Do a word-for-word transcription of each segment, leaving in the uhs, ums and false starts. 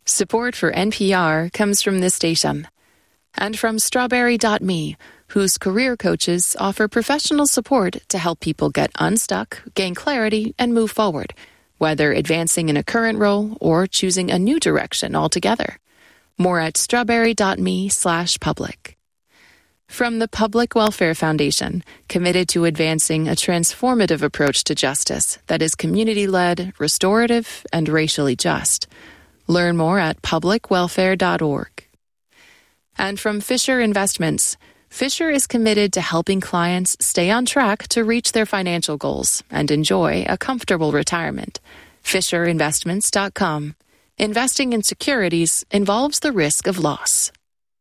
Support for N P R comes from this station and from Strawberry dot me, whose career coaches offer professional support to help people get unstuck, gain clarity, and move forward, whether advancing in a current role or choosing a new direction altogether. More at strawberry dot me slash public. From the Public Welfare Foundation, committed to advancing a transformative approach to justice that is community-led, restorative, and racially just. Learn more at public welfare dot org. And from Fisher Investments, Fisher is committed to helping clients stay on track to reach their financial goals and enjoy a comfortable retirement. fisher investments dot com. Investing in securities involves the risk of loss.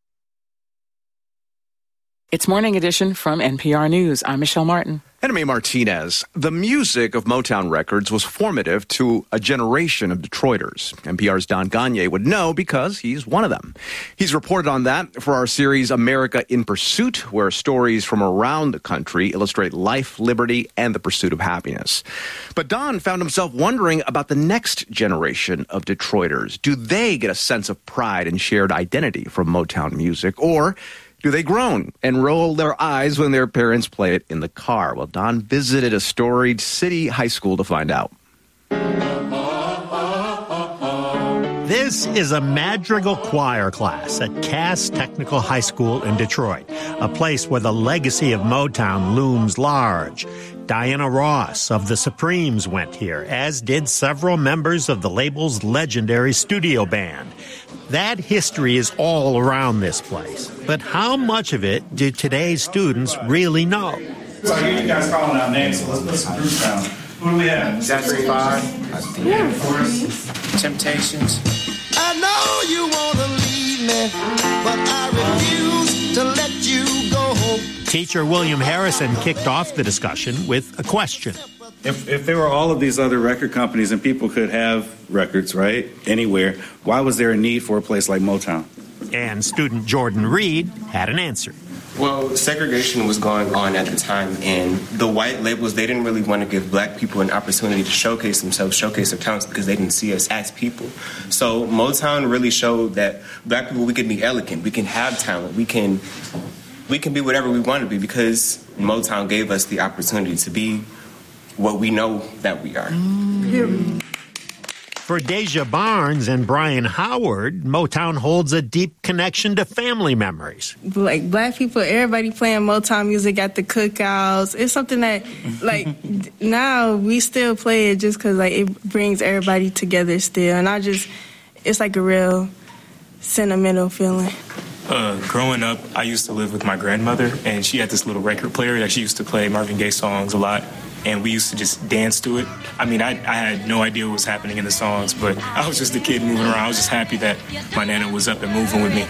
It's Morning Edition from N P R News. I'm Michelle Martin. And I'm Martinez. The music of Motown Records was formative to a generation of Detroiters. N P R's Don Gagné would know because he's one of them. He's reported on that for our series America in Pursuit, where stories from around the country illustrate life, liberty, and the pursuit of happiness. But Don found himself wondering about the next generation of Detroiters. Do they get a sense of pride and shared identity from Motown music, or do they groan and roll their eyes when their parents play it in the car? Well, Don visited a storied city high school to find out. This is a madrigal choir class at Cass Technical High School in Detroit, a place where the legacy of Motown looms large. Diana Ross of the Supremes went here, as did several members of the label's legendary studio band. That history is all around this place. But how much of it do today's students really know? So I hear you guys calling out names, so let's put some groups down. Who do we have? Jackson five. I think. Yeah. Forest. Temptations. I know you want to leave me, but I refuse to let you go. Teacher William Harrison kicked off the discussion with a question. If if there were all of these other record companies and people could have records, right, anywhere, why was there a need for a place like Motown? And student Jordan Reed had an answer. Well, segregation was going on at the time, and the white labels, they didn't really want to give black people an opportunity to showcase themselves, showcase their talents, because they didn't see us as people. So Motown really showed that black people, we can be elegant, we can have talent, we can we can be whatever we want to be, because Motown gave us the opportunity to be what we know that we are. Mm. For Deja Barnes and Brian Howard, Motown holds a deep connection to family memories. Like, black people, everybody playing Motown music at the cookouts. It's something that, like, now we still play it just because, like, it brings everybody together still. And I just, it's like a real sentimental feeling. Uh, growing up, I used to live with my grandmother, and she had this little record player that she used to play Marvin Gaye songs a lot. And we used to just dance to it. I mean, I, I had no idea what was happening in the songs, but I was just a kid moving around. I was just happy that my nana was up and moving with me.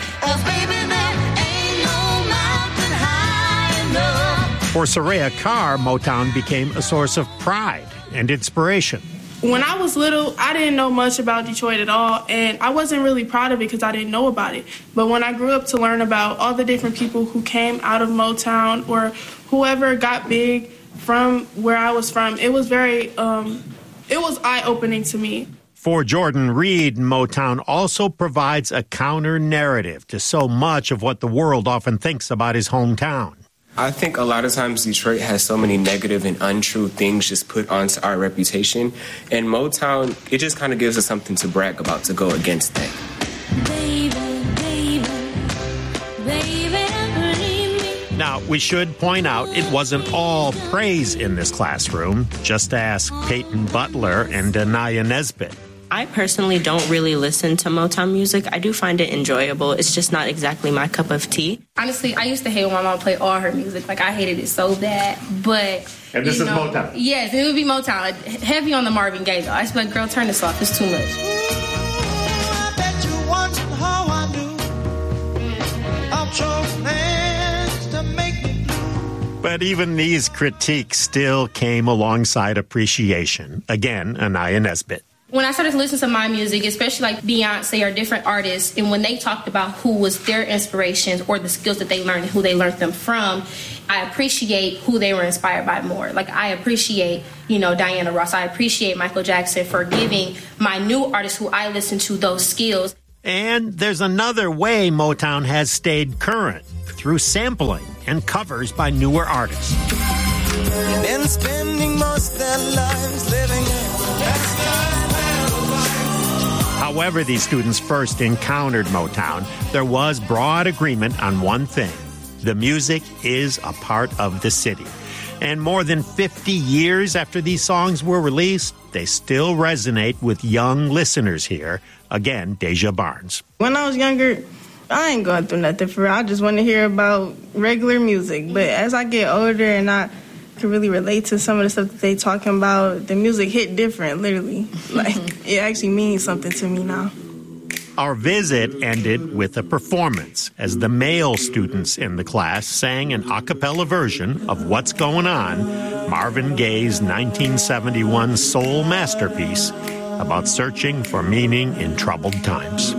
For Soraya Carr, Motown became a source of pride and inspiration. When I was little, I didn't know much about Detroit at all, and I wasn't really proud of it because I didn't know about it. But when I grew up to learn about all the different people who came out of Motown or whoever got big from where I was from, it was very, um, it was eye-opening to me. For Jordan Reed, Motown also provides a counter-narrative to so much of what the world often thinks about his hometown. I think a lot of times Detroit has so many negative and untrue things just put onto our reputation. And Motown, it just kind of gives us something to brag about, to go against that. Baby, baby, baby. Now, we should point out it wasn't all praise in this classroom. Just ask Peyton Butler and Anaya Nesbitt. I personally don't really listen to Motown music. I do find it enjoyable. It's just not exactly my cup of tea. Honestly, I used to hate when my mom played all her music. Like, I hated it so bad. But, And this you is know, Motown? Yes, it would be Motown. Like, heavy on the Marvin Gaye, though. I just be like, girl, turn this off. It's too much. I bet you're watching how I do. I'll choke hands to make me blue. But even these critiques still came alongside appreciation. Again, Anaya Nesbitt. When I started to listen to my music, especially like Beyonce or different artists, and when they talked about who was their inspirations or the skills that they learned and who they learned them from, I appreciate who they were inspired by more. Like, I appreciate, you know, Diana Ross. I appreciate Michael Jackson for giving my new artists who I listen to those skills. And there's another way Motown has stayed current, through sampling and covers by newer artists. Been spending most their lives living in However these students first encountered Motown, there was broad agreement on one thing. The music is a part of the city. And more than fifty years after these songs were released, they still resonate with young listeners here. Again, Deja Barnes. When I was younger, I ain't going through nothing for real. I just want to hear about regular music. But as I get older and I can really relate to some of the stuff that they talking about, the music hit different, literally. Like, it actually means something to me now. Our visit ended with a performance as the male students in the class sang an a cappella version of What's Going On, Marvin Gaye's nineteen seventy-one soul masterpiece about searching for meaning in troubled times.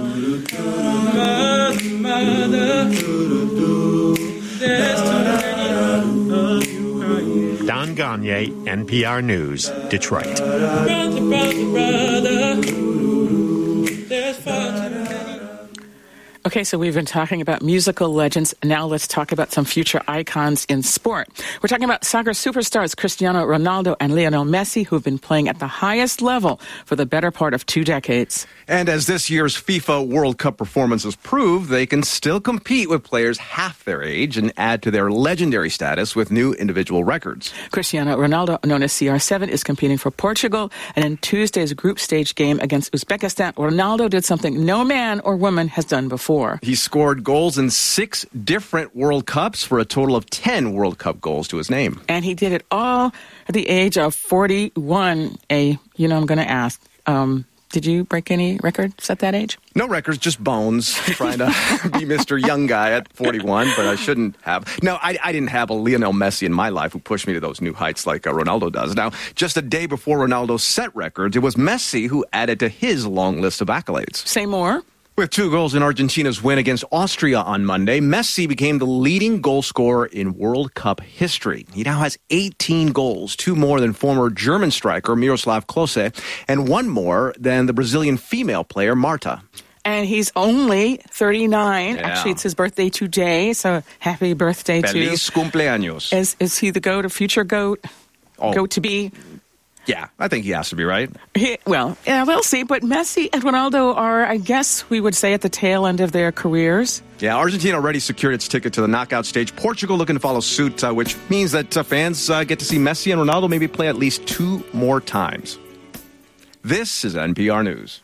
Don Gagne, N P R News, Detroit. Brother, brother, brother. There's far too many. Okay, so we've been talking about musical legends. Now let's talk about some future icons in sport. We're talking about soccer superstars Cristiano Ronaldo and Lionel Messi, who've been playing at the highest level for the better part of two decades. And as this year's FIFA World Cup performances prove, they can still compete with players half their age and add to their legendary status with new individual records. Cristiano Ronaldo, known as C R seven, is competing for Portugal. And in Tuesday's group stage game against Uzbekistan, Ronaldo did something no man or woman has done before. He scored goals in six different World Cups for a total of ten World Cup goals to his name. And he did it all at the age of forty-one. A, you know, I'm going to ask, um, did you break any records at that age? No records, just bones, trying to be Mister Young Guy at forty-one, but I shouldn't have. No, I, I didn't have a Lionel Messi in my life who pushed me to those new heights like uh, Ronaldo does. Now, just a day before Ronaldo set records, it was Messi who added to his long list of accolades. Say more. With two goals in Argentina's win against Austria on Monday, Messi became the leading goal scorer in World Cup history. He now has eighteen goals, two more than former German striker Miroslav Klose, and one more than the Brazilian female player Marta. And he's only thirty-nine. Yeah. Actually, it's his birthday today, so happy birthday Feliz to... cumpleaños. Is, is he the GOAT, a future GOAT? Oh. GOAT to be? Yeah, I think he has to be, right? He, well, yeah, we'll see. But Messi and Ronaldo are, I guess we would say, at the tail end of their careers. Yeah, Argentina already secured its ticket to the knockout stage. Portugal looking to follow suit, uh, which means that uh, fans uh, get to see Messi and Ronaldo maybe play at least two more times. This is N P R News.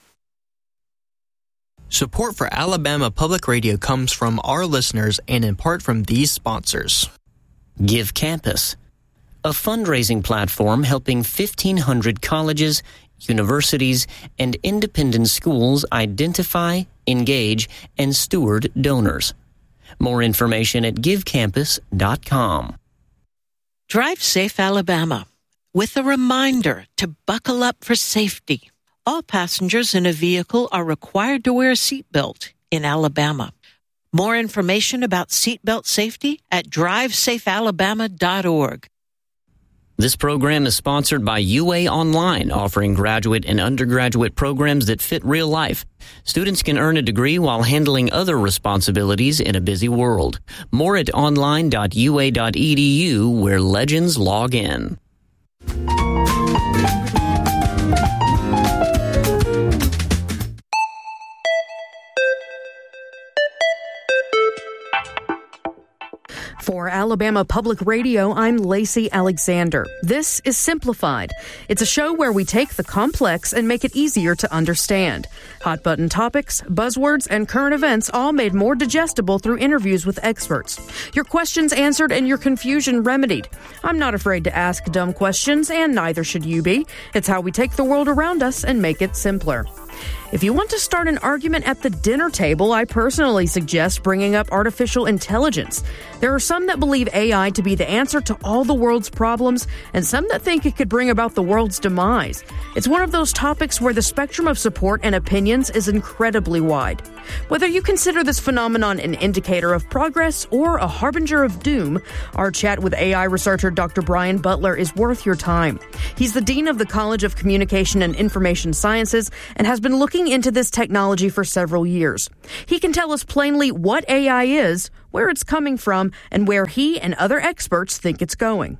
Support for Alabama Public Radio comes from our listeners and in part from these sponsors. Give Campus, a fundraising platform helping fifteen hundred colleges, universities, and independent schools identify, engage, and steward donors. More information at give campus dot com. Drive Safe Alabama, with a reminder to buckle up for safety. All passengers in a vehicle are required to wear a seatbelt in Alabama. More information about seatbelt safety at drive safe alabama dot org. This program is sponsored by U A Online, offering graduate and undergraduate programs that fit real life. Students can earn a degree while handling other responsibilities in a busy world. More at online dot u a dot e d u, where legends log in. For Alabama Public Radio, I'm Lacey Alexander. This is Simplified. It's a show where we take the complex and make it easier to understand. Hot button topics, buzzwords, and current events all made more digestible through interviews with experts. Your questions answered and your confusion remedied. I'm not afraid to ask dumb questions, and neither should you be. It's how we take the world around us and make it simpler. If you want to start an argument at the dinner table, I personally suggest bringing up artificial intelligence. There are some that believe A I to be the answer to all the world's problems, and some that think it could bring about the world's demise. It's one of those topics where the spectrum of support and opinions is incredibly wide. Whether you consider this phenomenon an indicator of progress or a harbinger of doom, our chat with A I researcher Doctor Brian Butler is worth your time. He's the Dean of the College of Communication and Information Sciences and has been looking looking into this technology for several years. He can tell us plainly what A I is, where it's coming from, and where he and other experts think it's going.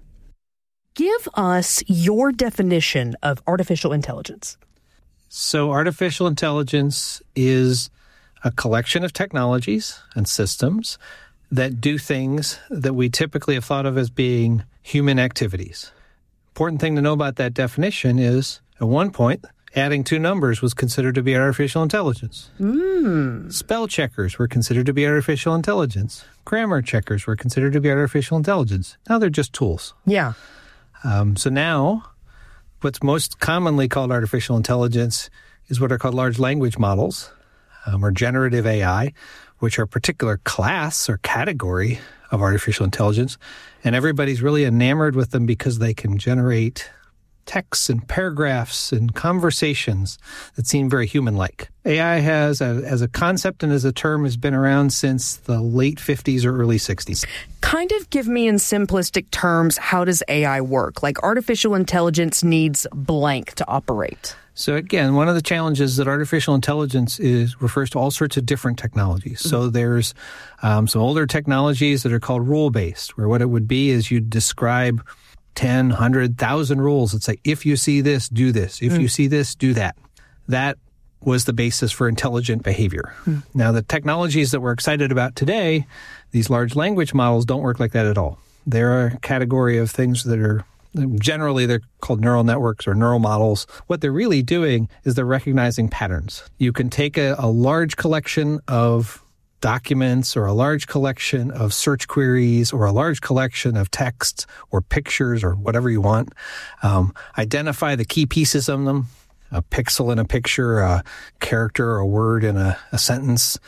Give us your definition of artificial intelligence. So artificial intelligence is a collection of technologies and systems that do things that we typically have thought of as being human activities. Important thing to know about that definition is, at one point, adding two numbers was considered to be artificial intelligence. Mm. Spell checkers were considered to be artificial intelligence. Grammar checkers were considered to be artificial intelligence. Now they're just tools. Yeah. Um, so now, what's most commonly called artificial intelligence is what are called large language models, um, or generative A I, which are a particular class or category of artificial intelligence. And everybody's really enamored with them because they can generate texts and paragraphs and conversations that seem very human-like. A I has, a, as a concept and as a term, has been around since the late fifties or early sixties. Kind of give me in simplistic terms, how does A I work? Like artificial intelligence needs blank to operate. So again, one of the challenges that artificial intelligence is refers to all sorts of different technologies. Mm-hmm. So there's um, some older technologies that are called rule-based, where what it would be is you describe ten, one hundred, one thousand rules that say, if you see this, do this. If mm. you see this, do that. That was the basis for intelligent behavior. Mm. Now, the technologies that we're excited about today, these large language models, don't work like that at all. They're a category of things that are, generally they're called neural networks or neural models. What they're really doing is they're recognizing patterns. You can take a, a large collection of documents or a large collection of search queries or a large collection of texts or pictures or whatever you want, um, identify the key pieces of them, a pixel in a picture, a character, a word in a, a sentence,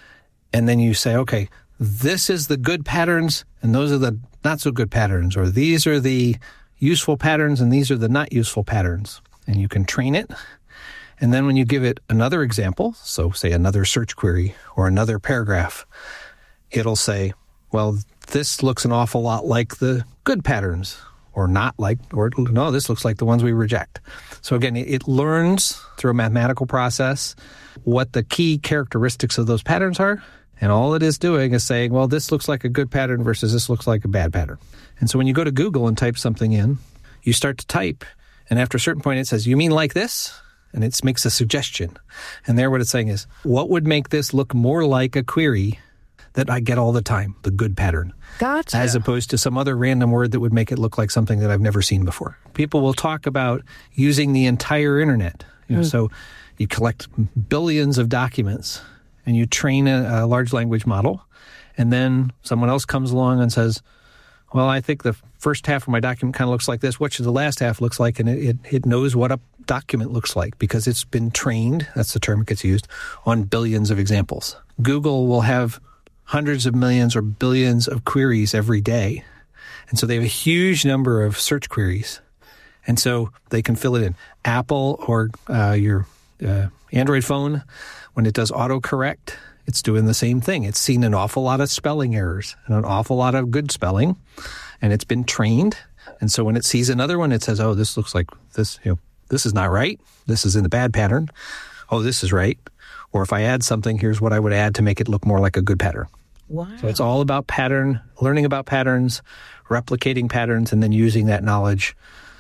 and then you say, okay, this is the good patterns and those are the not so good patterns, or these are the useful patterns and these are the not useful patterns. And you can train it. And then when you give it another example, so say another search query or another paragraph, it'll say, well, this looks an awful lot like the good patterns, or not like, or no, this looks like the ones we reject. So again, it learns through a mathematical process what the key characteristics of those patterns are. And all it is doing is saying, well, this looks like a good pattern versus this looks like a bad pattern. And so when you go to Google and type something in, you start to type, and after a certain point it says, you mean like this? And it makes a suggestion. And there what it's saying is, what would make this look more like a query that I get all the time, the good pattern? Gotcha. As opposed to some other random word that would make it look like something that I've never seen before. People will talk about using the entire internet. You know, mm. So you collect billions of documents and you train a, a large language model. And then someone else comes along and says, well, I think the first half of my document kind of looks like this. What should the last half looks like? And it, it, it knows what a document looks like because it's been trained, that's the term that gets used, on billions of examples. Google will have hundreds of millions or billions of queries every day. And so they have a huge number of search queries. And so they can fill it in. Apple or uh, your uh, Android phone, when it does autocorrect, it's doing the same thing. It's seen an awful lot of spelling errors and an awful lot of good spelling, and it's been trained. And so when it sees another one, it says, oh, this looks like this, you know, this is not right. This is in the bad pattern. Oh, this is right. Or if I add something, here's what I would add to make it look more like a good pattern. Wow. So it's all about pattern, learning about patterns, replicating patterns, and then using that knowledge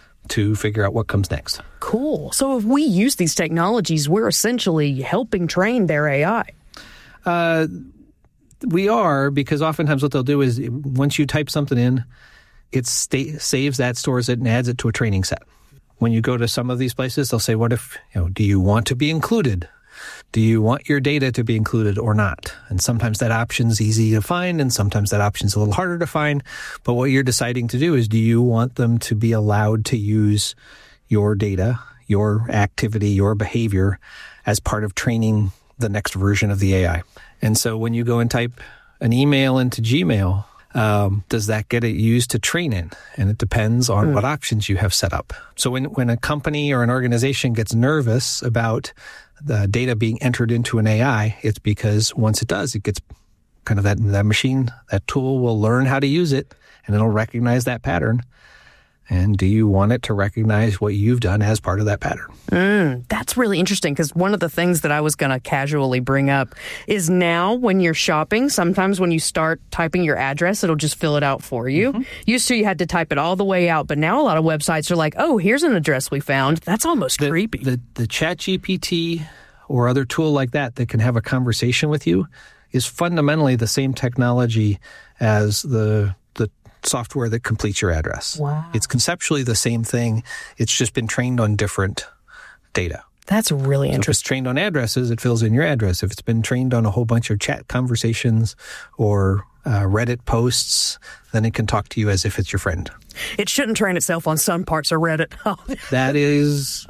to figure out what comes next. Cool. So if we use these technologies, we're essentially helping train their A I. Uh, we are, because oftentimes what they'll do is once you type something in, it sta- saves that, stores it, and adds it to a training set. When you go to some of these places, they'll say, what if, you know, do you want to be included? Do you want your data to be included or not? And sometimes that option's easy to find, and sometimes that option's a little harder to find. But what you're deciding to do is, do you want them to be allowed to use your data, your activity, your behavior as part of training the next version of the A I? And so when you go and type an email into Gmail, um, does that get it used to train in? And it depends on mm. what options you have set up. So when, when a company or an organization gets nervous about the data being entered into an A I, it's because once it does, it gets kind of that, that machine, that tool will learn how to use it, and it'll recognize that pattern. And do you want it to recognize what you've done as part of that pattern? Mm, that's really interesting, because one of the things that I was going to casually bring up is now when you're shopping, sometimes when you start typing your address, it'll just fill it out for you. Mm-hmm. Used to, you had to type it all the way out, but now a lot of websites are like, oh, here's an address we found. That's almost the, creepy. The, the ChatGPT or other tool like that that can have a conversation with you is fundamentally the same technology as the the software that completes your address. Wow. It's conceptually the same thing. It's just been trained on different data. That's really so interesting. If it's trained on addresses, it fills in your address. If it's been trained on a whole bunch of chat conversations or uh, Reddit posts, then it can talk to you as if it's your friend. It shouldn't train itself on some parts of Reddit. That is...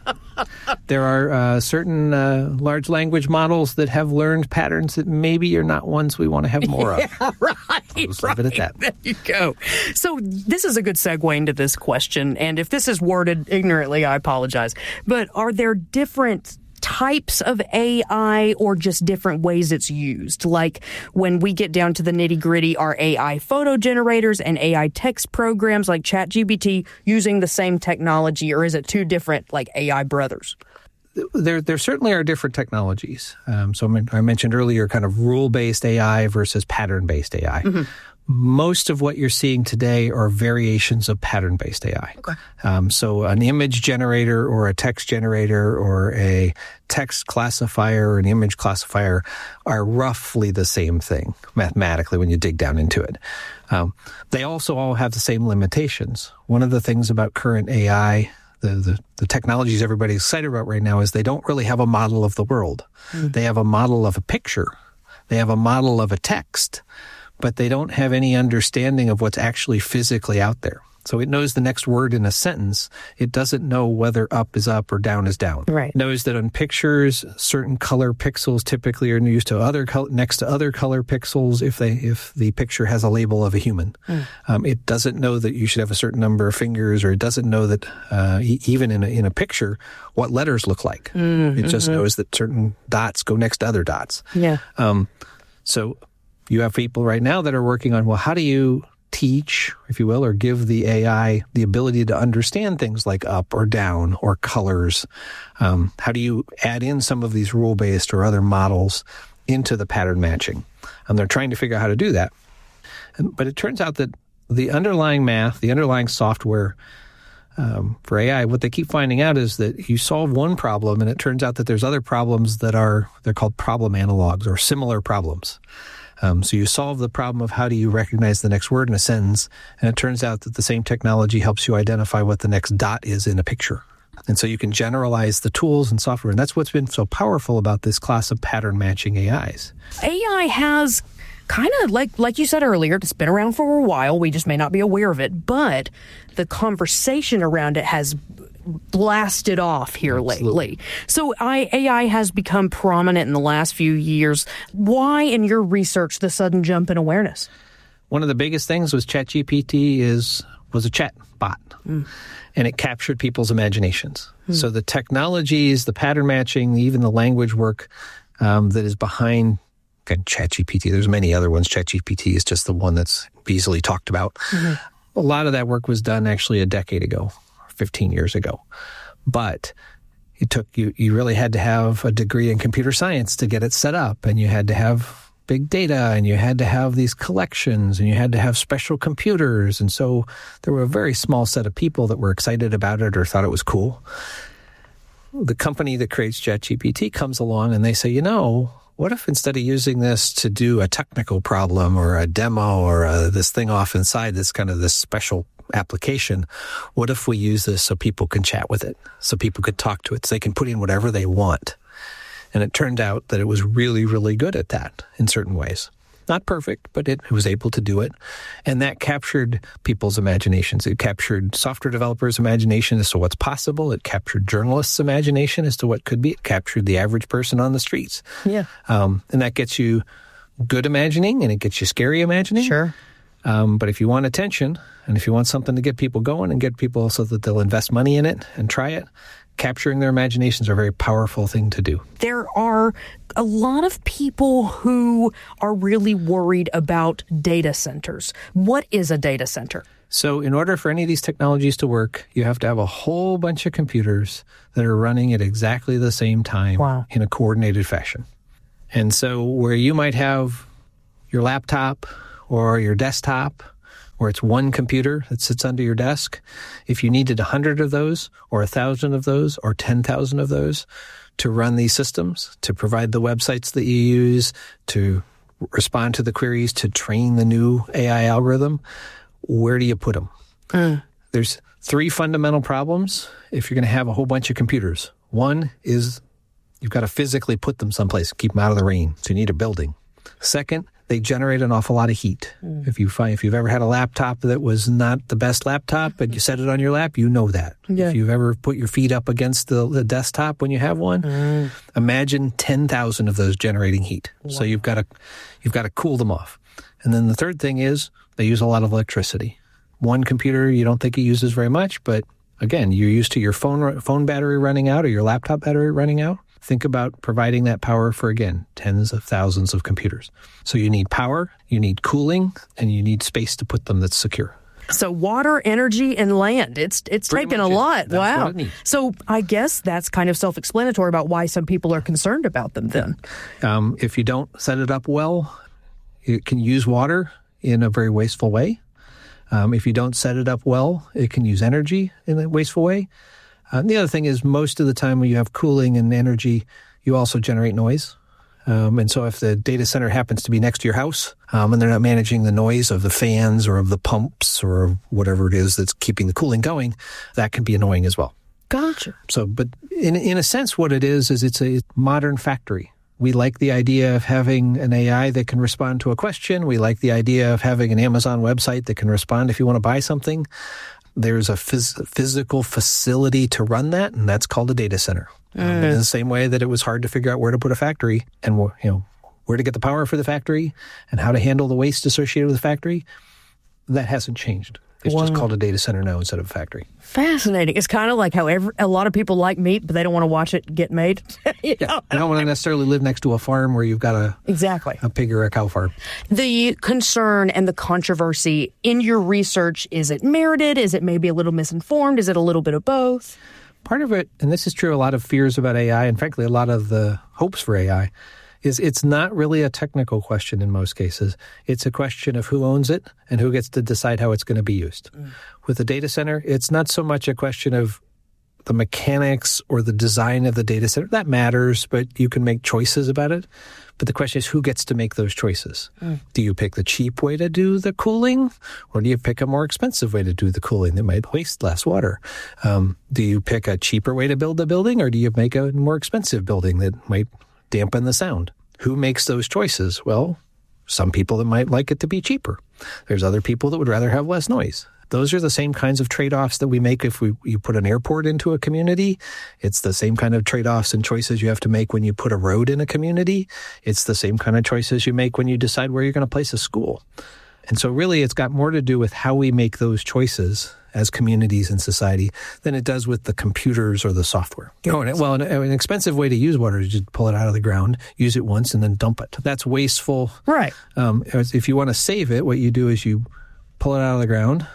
There are uh, certain uh, large language models that have learned patterns that maybe are not ones we want to have more of. Yeah, right. I'll just right. leave it at that. There you go. So this is a good segue into this question. And if this is worded ignorantly, I apologize. But are there different types of A I or just different ways it's used? Like when we get down to the nitty gritty, are A I photo generators and A I text programs like ChatGPT using the same technology, or is it two different like A I brothers? There, there certainly are different technologies. Um, so I mentioned earlier kind of rule-based A I versus pattern-based A I. Mm-hmm. Most of what you're seeing today are variations of pattern-based A I. Okay. Um, so an image generator or a text generator or a text classifier or an image classifier are roughly the same thing mathematically when you dig down into it. Um, they also all have the same limitations. One of the things about current A I, the, the, the technologies everybody's excited about right now, is they don't really have a model of the world. Mm. They have a model of a picture. They have a model of a text. But they don't have any understanding of what's actually physically out there. So it knows the next word in a sentence. It doesn't know whether up is up or down is down. Right. It knows that on pictures, certain color pixels typically are used to other col- next to other color pixels if they if the picture has a label of a human. Mm. Um, it doesn't know that you should have a certain number of fingers, or it doesn't know that uh, e- even in a, in a picture what letters look like. Mm, it just mm-hmm. knows that certain dots go next to other dots. Yeah. Um, so you have people right now that are working on, well, how do you teach, if you will, or give the A I the ability to understand things like up or down or colors? Um, how do you add in some of these rule-based or other models into the pattern matching? And they're trying to figure out how to do that. And, but it turns out that the underlying math, the underlying software um, for A I, what they keep finding out is that you solve one problem, and it turns out that there's other problems that are, they're called problem analogs or similar problems. Um, so you solve the problem of how do you recognize the next word in a sentence, and it turns out that the same technology helps you identify what the next dot is in a picture. And so you can generalize the tools and software, and that's what's been so powerful about this class of pattern matching A Is. A I has kind of, like like you said earlier, it's been around for a while. We just may not be aware of it, but the conversation around it has blasted off here Absolutely. lately. So I, A I has become prominent in the last few years. Why, in your research, the sudden jump in awareness? One of the biggest things was ChatGPT is was a chat bot, mm. and it captured people's imaginations. Mm. So the technologies, the pattern matching, even the language work um, that is behind okay, ChatGPT, there's many other ones. ChatGPT is just the one that's easily talked about. Mm-hmm. A lot of that work was done actually a decade ago. fifteen years ago. But it took you, you really had to have a degree in computer science to get it set up, and you had to have big data, and you had to have these collections, and you had to have special computers. And so there were a very small set of people that were excited about it or thought it was cool. The company that creates ChatGPT comes along and they say, you know, what if instead of using this to do a technical problem or a demo or a, this thing off inside that's kind of this special application, what if we use this so people can chat with it, so people could talk to it, so they can put in whatever they want? And it turned out that it was really, really good at that in certain ways. Not perfect, but it, it was able to do it. And that captured people's imaginations. It captured software developers' imagination as to what's possible. It captured journalists' imagination as to what could be. It captured the average person on the streets. Yeah. Um, and that gets you good imagining, and it gets you scary imagining. Sure. Um, but if you want attention, and if you want something to get people going and get people so that they'll invest money in it and try it, capturing their imaginations are a very powerful thing to do. There are a lot of people who are really worried about data centers. What is a data center? So in order for any of these technologies to work, you have to have a whole bunch of computers that are running at exactly the same time wow. in a coordinated fashion. And so where you might have your laptop or your desktop, where it's one computer that sits under your desk, if you needed one hundred of those or one thousand of those or ten thousand of those to run these systems, to provide the websites that you use, to respond to the queries, to train the new A I algorithm, where do you put them? Mm. There's three fundamental problems if you're going to have a whole bunch of computers. One is you've got to physically put them someplace, keep them out of the rain. So you need a building. Second, they generate an awful lot of heat. Mm. If you find, if you've ever had a laptop that was not the best laptop, but you set it on your lap, you know that. Yeah. If you've ever put your feet up against the, the desktop when you have one, mm. imagine ten thousand of those generating heat. Wow. So you've got to you've got to cool them off. And then the third thing is they use a lot of electricity. One computer you don't think it uses very much, but again, you're used to your phone phone battery running out or your laptop battery running out. Think about providing that power for, again, tens of thousands of computers. So you need power, you need cooling, and you need space to put them that's secure. So water, energy, and land. It's it's Pretty taken a it. lot. That's wow. what it needs. So I guess that's kind of self-explanatory about why some people are concerned about them then. Um, if you don't set it up well, it can use water in a very wasteful way. Um, if you don't set it up well, it can use energy in a wasteful way. Uh, and the other thing is most of the time when you have cooling and energy, you also generate noise. Um, and so if the data center happens to be next to your house um, and they're not managing the noise of the fans or of the pumps or whatever it is that's keeping the cooling going, that can be annoying as well. Gotcha. So, but in in a sense, what it is, is it's a modern factory. We like the idea of having an A I that can respond to a question. We like the idea of having an Amazon website that can respond if you want to buy something. There's a phys- physical facility to run that, and that's called a data center. Mm. Um, in the same way that it was hard to figure out where to put a factory and you know where to get the power for the factory and how to handle the waste associated with the factory, that hasn't changed. It's wow. just called a data center now instead of a factory. Fascinating. It's kind of like how every, a lot of people like meat, but they don't want to watch it get made. you know? Yeah, they don't want to necessarily live next to a farm where you've got a exactly a pig or a cow farm. The concern and the controversy in your research, is it merited? Is it maybe a little misinformed? Is it a little bit of both? Part of it, and this is true, a lot of fears about A I, and frankly, a lot of the hopes for A I, is it's not really a technical question in most cases. It's a question of who owns it and who gets to decide how it's going to be used. Mm. With the data center, it's not so much a question of the mechanics or the design of the data center. That matters, but you can make choices about it. But the question is, who gets to make those choices? Mm. Do you pick the cheap way to do the cooling, or do you pick a more expensive way to do the cooling that might waste less water? Um, do you pick a cheaper way to build a building, or do you make a more expensive building that might dampen the sound? Who makes those choices? Well, some people that might like it to be cheaper. There's other people that would rather have less noise. Those are the same kinds of trade-offs that we make if we you put an airport into a community. It's the same kind of trade-offs and choices you have to make when you put a road in a community. It's the same kind of choices you make when you decide where you're going to place a school. And so really it's got more to do with how we make those choices as communities and society than it does with the computers or the software. You know, and, well, an, an expensive way to use water is just pull it out of the ground, use it once, and then dump it. That's wasteful. Right. Um, if you want to save it, what you do is you pull it out of the ground,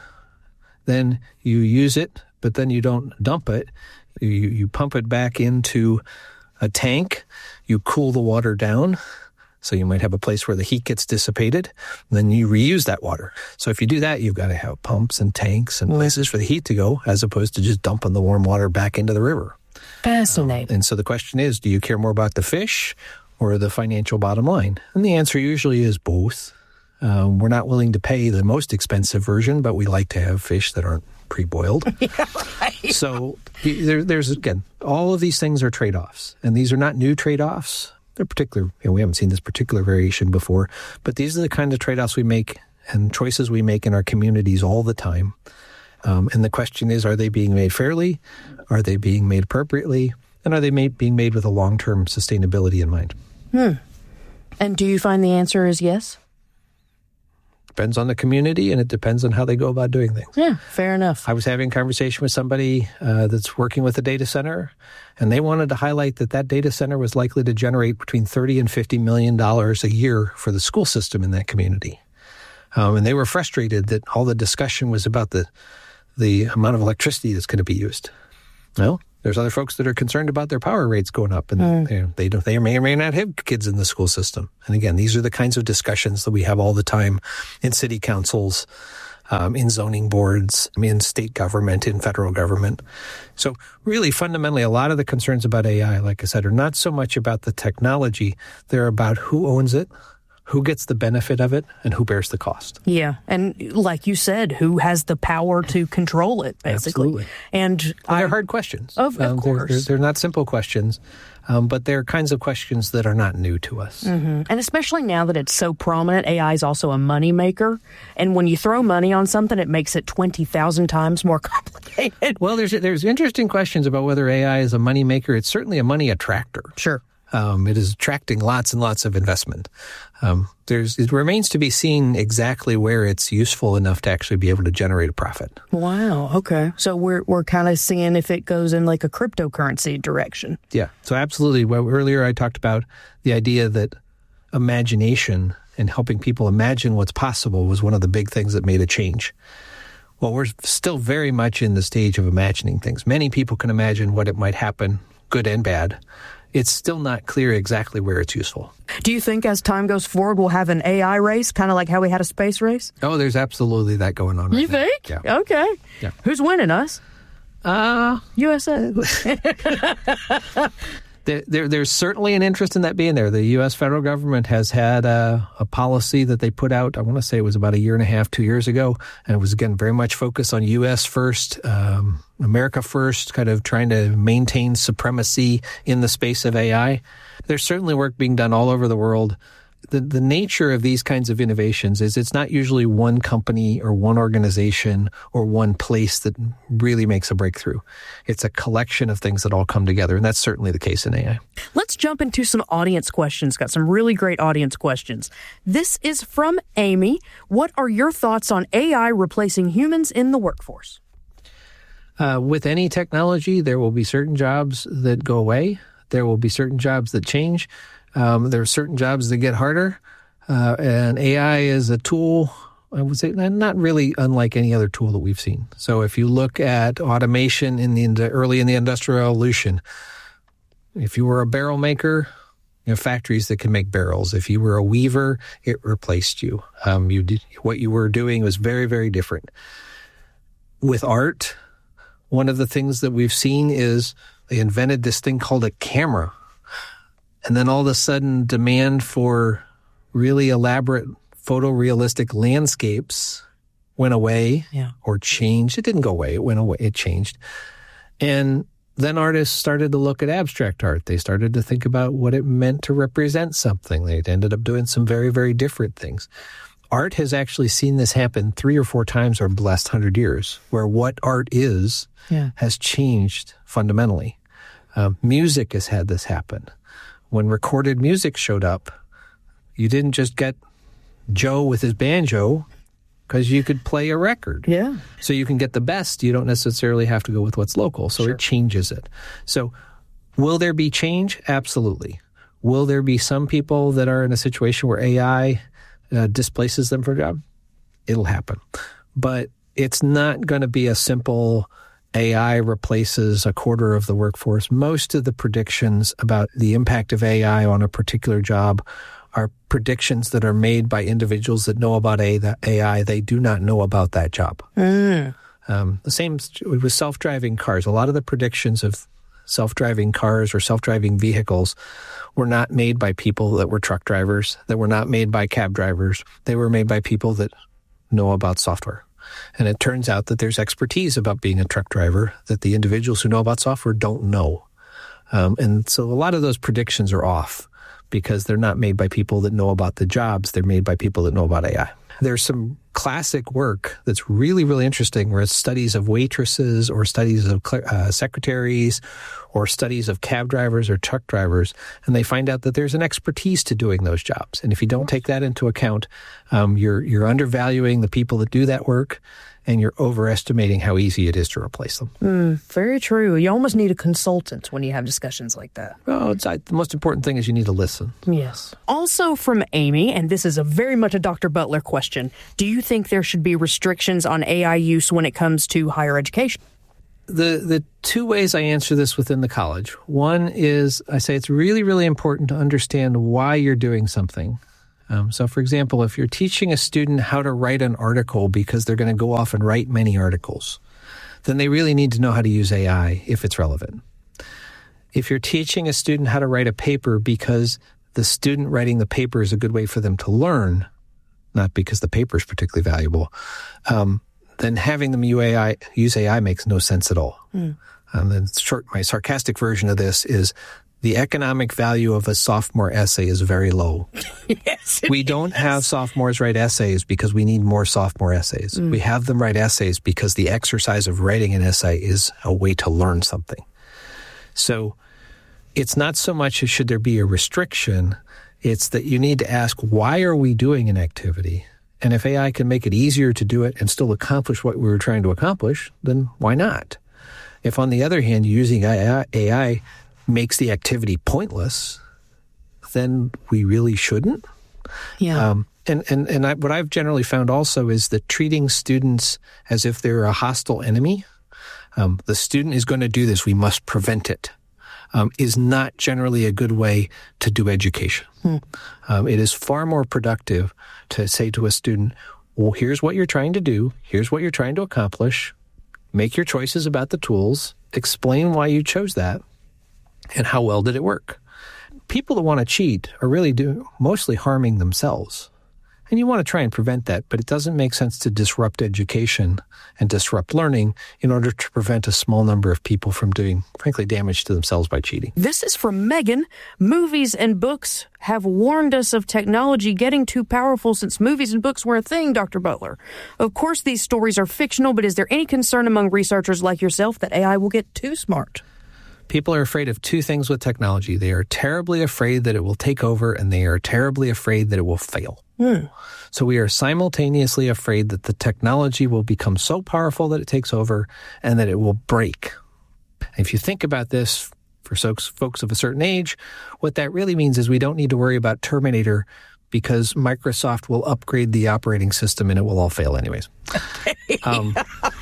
then you use it, but then you don't dump it. You, you pump it back into a tank. You cool the water down. So you might have a place where the heat gets dissipated, and then you reuse that water. So if you do that, you've got to have pumps and tanks and places for the heat to go, as opposed to just dumping the warm water back into the river. Fascinating. Um, and so the question is, do you care more about the fish or the financial bottom line? And the answer usually is both. Um, we're not willing to pay the most expensive version, but we like to have fish that aren't pre-boiled. Yeah, right. So there, there's, again, all of these things are trade-offs, and these are not new trade-offs. They're particular, you know, we haven't seen this particular variation before, but these are the kind of trade-offs we make and choices we make in our communities all the time. Um, and the question is, are they being made fairly? Are they being made appropriately? And are they made, being made with a long-term sustainability in mind? Hmm. And do you find the answer is yes? Depends on the community, and it depends on how they go about doing things. Yeah, fair enough. I was having a conversation with somebody uh, that's working with a data center, and they wanted to highlight that that data center was likely to generate between thirty and fifty million dollars a year for the school system in that community. Um, and they were frustrated that all the discussion was about the the amount of electricity that's going to be used. Well, there's other folks that are concerned about their power rates going up, and mm. they, they don't, they may or may not have kids in the school system. And again, these are the kinds of discussions that we have all the time in city councils, um, in zoning boards, in state government, in federal government. So really, fundamentally, a lot of the concerns about A I, like I said, are not so much about the technology. They're about who owns it, who gets the benefit of it, and who bears the cost. Yeah, and like you said, who has the power to control it, basically. Absolutely. And, and they're hard questions. Of, of um, course. They're, they're, they're not simple questions, um, but they're kinds of questions that are not new to us. Mm-hmm. And especially now that it's so prominent, A I is also a money maker. And when you throw money on something, it makes it twenty thousand times more complicated. Well, there's there's interesting questions about whether A I is a money maker. It's certainly a money attractor. Sure. Um, it is attracting lots and lots of investment. Um, there's, it remains to be seen exactly where it's useful enough to actually be able to generate a profit. Wow. Okay. So we're we're kind of seeing if it goes in like a cryptocurrency direction. Yeah. So absolutely. Well, earlier I talked about the idea that imagination and helping people imagine what's possible was one of the big things that made a change. Well, we're still very much in the stage of imagining things. Many people can imagine what it might happen, good and bad. It's still not clear exactly where it's useful. Do you think as time goes forward, we'll have an A I race, kind of like how we had a space race? Oh, there's absolutely that going on right You now. think? Yeah. Okay. Yeah. Who's winning, us? Uh, U S A. there, there, there's certainly an interest in that being there. The U S federal government has had a, a policy that they put out, I want to say it was about a year and a half, two years ago, and it was, again, very much focused on U S first, um, America first, kind of trying to maintain supremacy in the space of A I. There's certainly work being done all over the world. The the nature of these kinds of innovations is it's not usually one company or one organization or one place that really makes a breakthrough. It's a collection of things that all come together, and that's certainly the case in A I. Let's jump into some audience questions. Got some really great audience questions. This is from Amy. What are your thoughts on A I replacing humans in the workforce? Uh, with any technology, there will be certain jobs that go away. There will be certain jobs that change. Um, there are certain jobs that get harder. Uh, and A I is a tool, I would say, not really unlike any other tool that we've seen. So if you look at automation in the early in the Industrial Revolution, if you were a barrel maker, you know, factories that can make barrels. If you were a weaver, it replaced you. Um, you did, what you were doing was very, very different. With art, one of the things that we've seen is they invented this thing called a camera. And then all of a sudden, demand for really elaborate photorealistic landscapes went away yeah. or changed. It didn't go away. It went away. It changed. And then artists started to look at abstract art. They started to think about what it meant to represent something. They ended up doing some very, very different things. Art has actually seen this happen three or four times over the last hundred years, where what art is yeah. has changed fundamentally. Uh, music has had this happen. When recorded music showed up, you didn't just get Joe with his banjo because you could play a record. Yeah. So you can get the best. You don't necessarily have to go with what's local. So sure. it changes it. So will there be change? Absolutely. Will there be some people that are in a situation where A I uh, displaces them for a job? It'll happen. But it's not going to be a simple A I replaces a quarter of the workforce. Most of the predictions about the impact of A I on a particular job are predictions that are made by individuals that know about A I. They do not know about that job. Mm. Um, the same with self-driving cars. A lot of the predictions of self-driving cars or self-driving vehicles were not made by people that were truck drivers, that were not made by cab drivers. They were made by people that know about software. And it turns out that there's expertise about being a truck driver that the individuals who know about software don't know. Um, and so a lot of those predictions are off because they're not made by people that know about the jobs. They're made by people that know about A I. There's some classic work that's really, really interesting, where it's studies of waitresses or studies of uh, secretaries or studies of cab drivers or truck drivers, and they find out that there's an expertise to doing those jobs. And if you don't take that into account, um, you're you're undervaluing the people that do that work, and you're overestimating how easy it is to replace them. Mm, very true. You almost need a consultant when you have discussions like that. Well, it's, I, the most important thing is you need to listen. Yes. Also from Amy, and this is a very much a Doctor Butler question, do you think there should be restrictions on A I use when it comes to higher education? The the two ways I answer this within the college. One is I say it's really, really important to understand why you're doing something. Um, so, for example, if you're teaching a student how to write an article because they're going to go off and write many articles, then they really need to know how to use A I if it's relevant. If you're teaching a student how to write a paper because the student writing the paper is a good way for them to learn, not because the paper is particularly valuable, um, then having them use A I, use A I makes no sense at all. Mm. Um, the short, my sarcastic version of this is the economic value of a sophomore essay is very low. Yes, we don't is. have sophomores write essays because we need more sophomore essays. Mm. We have them write essays because the exercise of writing an essay is a way to learn something. So it's not so much as should there be a restriction, it's that you need to ask, why are we doing an activity? And if A I can make it easier to do it and still accomplish what we were trying to accomplish, then why not? If, on the other hand, using A I makes the activity pointless, then we really shouldn't. Yeah. Um, and and, and I, what I've generally found also is that treating students as if they're a hostile enemy, um, the student is going to do this, we must prevent it, um, is not generally a good way to do education. Hmm. Um, it is far more productive to say to a student, well, here's what you're trying to do, here's what you're trying to accomplish, make your choices about the tools, explain why you chose that, and how well did it work. People that want to cheat are really do, mostly harming themselves. And you want to try and prevent that, but it doesn't make sense to disrupt education and disrupt learning in order to prevent a small number of people from doing, frankly, damage to themselves by cheating. This is from Megan. Movies and books have warned us of technology getting too powerful since movies and books were a thing, Doctor Butler. Of course, these stories are fictional, but is there any concern among researchers like yourself that A I will get too smart? People are afraid of two things with technology. They are terribly afraid that it will take over, and they are terribly afraid that it will fail. Mm. So we are simultaneously afraid that the technology will become so powerful that it takes over and that it will break. If you think about this, for folks of a certain age, what that really means is we don't need to worry about Terminator because Microsoft will upgrade the operating system and it will all fail anyways. Um,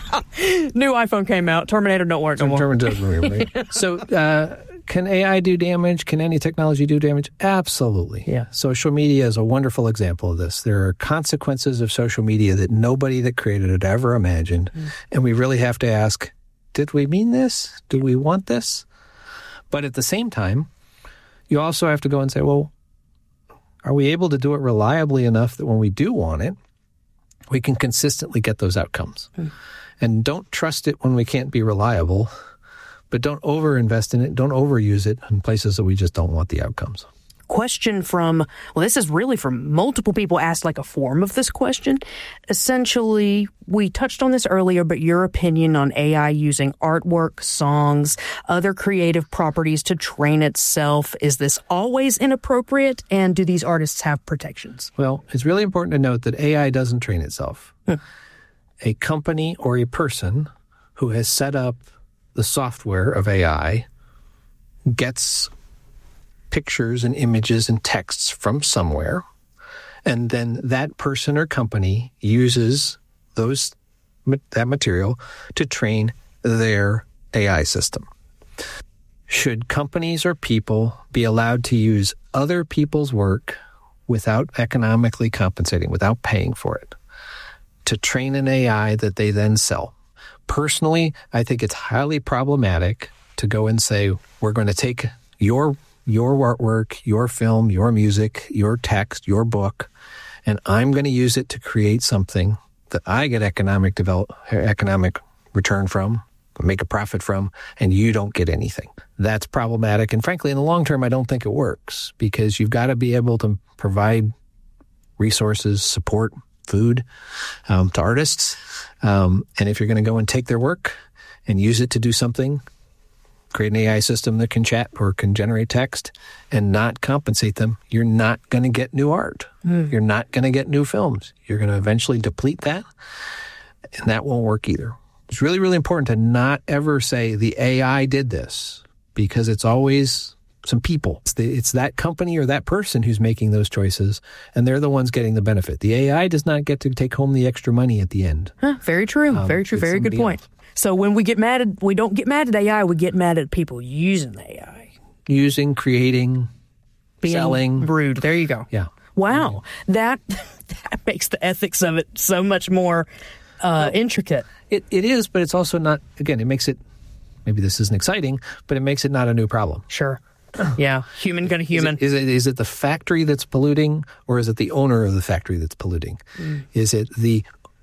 New iPhone came out. Terminator don't work no more. Terminator doesn't work, right? So uh, can A I do damage? Can any technology do damage? Absolutely. Yeah. Social media is a wonderful example of this. There are consequences of social media that nobody that created it ever imagined. Mm. And we really have to ask, did we mean this? Do we want this? But at the same time, you also have to go and say, well, are we able to do it reliably enough that when we do want it, we can consistently get those outcomes? Mm. And don't trust it when we can't be reliable, but don't overinvest in it. Don't overuse it in places that we just don't want the outcomes. Question from, well, this is really from multiple people asked like a form of this question. Essentially, we touched on this earlier, but your opinion on A I using artwork, songs, other creative properties to train itself. Is this always inappropriate? And do these artists have protections? Well, it's really important to note that A I doesn't train itself. Hmm. A company or a person who has set up the software of A I gets pictures and images and texts from somewhere, and then that person or company uses those that material to train their A I system. Should companies or people be allowed to use other people's work without economically compensating, without paying for it, to train an A I that they then sell? Personally, I think it's highly problematic to go and say, we're going to take your your artwork, your film, your music, your text, your book, and I'm going to use it to create something that I get economic develop, economic return from, make a profit from, and you don't get anything. That's problematic. And frankly, in the long term, I don't think it works because you've got to be able to provide resources, support food um, to artists. Um, and if you're going to go and take their work and use it to do something, create an A I system that can chat or can generate text and not compensate them, you're not going to get new art. Mm. You're not going to get new films. You're going to eventually deplete that, and that won't work either. It's really, really important to not ever say the A I did this, because it's always some people. It's, the, it's that company or that person who's making those choices, and they're the ones getting the benefit. The A I does not get to take home the extra money at the end. Huh, very true. Um, very true. Very good point. Else. So when we get mad at, we don't get mad at A I, we get mad at people using the A I. Using, creating, Being selling. rude. There you go. Yeah. Wow. Yeah. That that makes the ethics of it so much more uh, well, intricate. It It is, but it's also not, again, it makes it, maybe this isn't exciting, but it makes it not a new problem. Sure. Yeah. Human gonna human. Is it, is it, is it the factory that's polluting, or is it the owner of the factory that's polluting? Mm. Is it the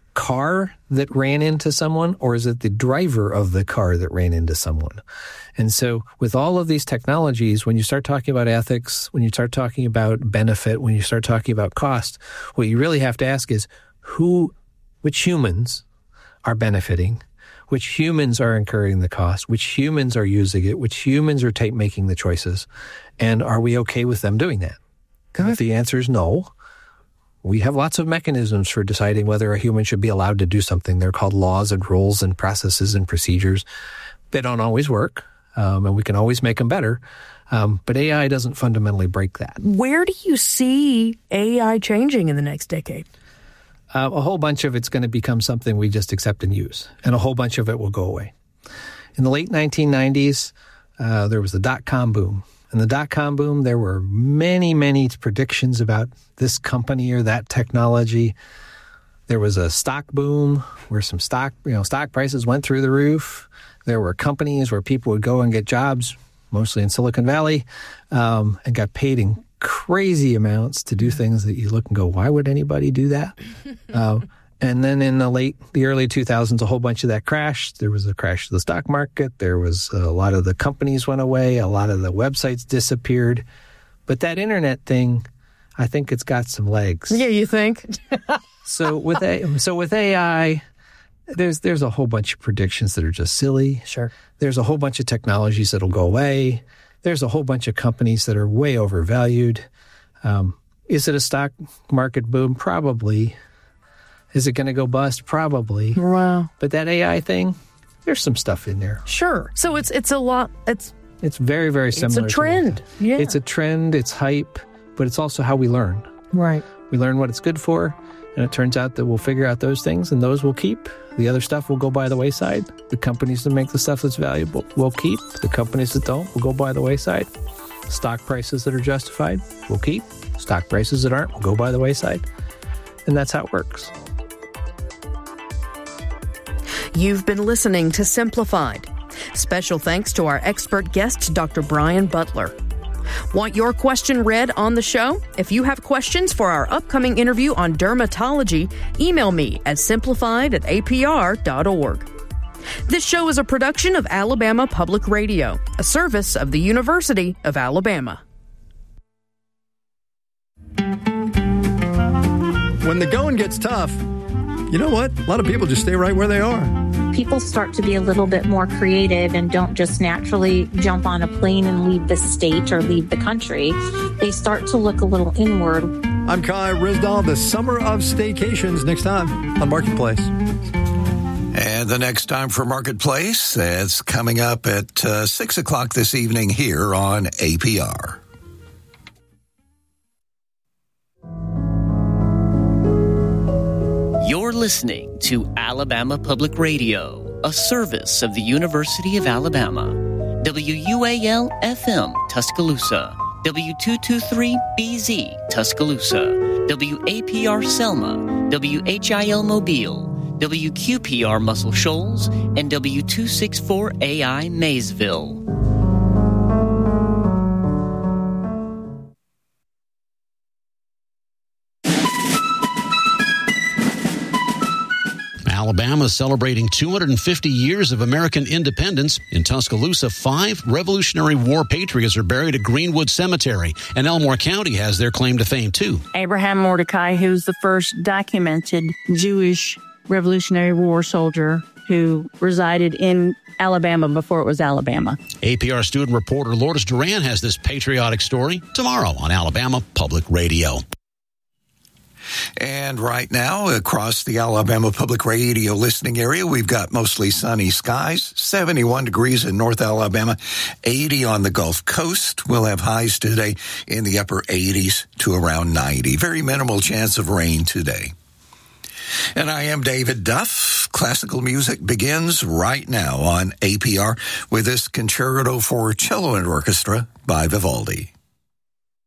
car that ran into someone, or is it the driver of the car that ran into someone? And so with all of these technologies, when you start talking about ethics, when you start talking about benefit, when you start talking about cost, what you really have to ask is who, which humans are benefiting, which humans are incurring the cost, which humans are using it, which humans are take, making the choices, and are we okay with them doing that? Because if the answer is no, we have lots of mechanisms for deciding whether a human should be allowed to do something. They're called laws and rules and processes and procedures. They don't always work, um, and we can always make them better. Um, but A I doesn't fundamentally break that. Where do you see A I changing in the next decade? Uh, a whole bunch of it's going to become something we just accept and use, and a whole bunch of it will go away. In the late nineteen nineties, uh, there was the dot-com boom. In the dot-com boom, there were many, many predictions about this company or that technology. There was a stock boom where some stock, you know, stock prices went through the roof. There were companies where people would go and get jobs, mostly in Silicon Valley, um, and got paid in crazy amounts to do things that you look and go, why would anybody do that? uh, and then in the late, the early two thousands, a whole bunch of that crashed. There was a crash of the stock market. There was a lot of the companies went away. A lot of the websites disappeared. But that internet thing, I think it's got some legs. Yeah, you think? so with a, so with A I, there's there's a whole bunch of predictions that are just silly. Sure. There's a whole bunch of technologies that'll go away. There's a whole bunch of companies that are way overvalued. Um, is it a stock market boom? Probably. Is it going to go bust? Probably. Wow. But that A I thing, there's some stuff in there. Sure. So it's it's a lot. It's it's very, very similar. It's a trend. To yeah. It's a trend. It's hype. But it's also how we learn. Right. We learn what it's good for. And it turns out that we'll figure out those things, and those we'll keep. The other stuff will go by the wayside. The companies that make the stuff that's valuable will keep. The companies that don't will go by the wayside. Stock prices that are justified will keep. Stock prices that aren't will go by the wayside. And that's how it works. You've been listening to Simplified. Special thanks to our expert guest, Doctor Brian Butler. Want your question read on the show? If you have questions for our upcoming interview on dermatology, email me at simplified at a p r dot org. This show is a production of Alabama Public Radio, a service of the University of Alabama. When the going gets tough, you know what? A lot of people just stay right where they are. People start to be a little bit more creative and don't just naturally jump on a plane and leave the state or leave the country. They start to look a little inward. I'm Kai Rizdal. The Summer of Staycations next time on Marketplace. And the next time for Marketplace, it's coming up at uh, six o'clock this evening here on A P R. You're listening to Alabama Public Radio, a service of the University of Alabama. W U A L F M, Tuscaloosa. W two twenty-three B Z, Tuscaloosa. W A P R Selma. W H I L Mobile. W Q P R Muscle Shoals. And W two sixty-four A I Maysville. Alabama is celebrating two hundred fifty years of American independence. In Tuscaloosa, five Revolutionary War patriots are buried at Greenwood Cemetery, and Elmore County has their claim to fame, too. Abraham Mordecai, who's the first documented Jewish Revolutionary War soldier who resided in Alabama before it was Alabama. A P R student reporter Lourdes Duran has this patriotic story tomorrow on Alabama Public Radio. And right now, across the Alabama Public Radio listening area, we've got mostly sunny skies, seventy-one degrees in North Alabama, eighty on the Gulf Coast. We'll have highs today in the upper eighties to around ninety. Very minimal chance of rain today. And I am David Duff. Classical music begins right now on A P R with this concerto for cello and orchestra by Vivaldi.